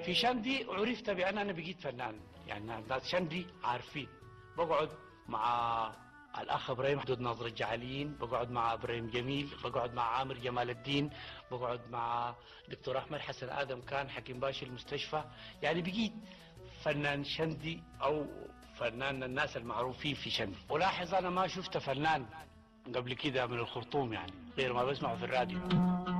في شندي عرفت بأن أنا بقيت فنان، يعني ناس شندي عارفين. بقعد مع الأخ إبراهيم حدود ناظر الجعالين، بقعد مع إبراهيم جميل، بقعد مع عامر جمال الدين، بقعد مع دكتور أحمد حسن آدم كان حكيم باشا المستشفى. يعني بقيت فنان شندي أو فنان الناس المعروفين في شندي. ولاحظ أنا ما شفت فنان قبل كده من الخرطوم يعني غير ما بسمعه في الراديو.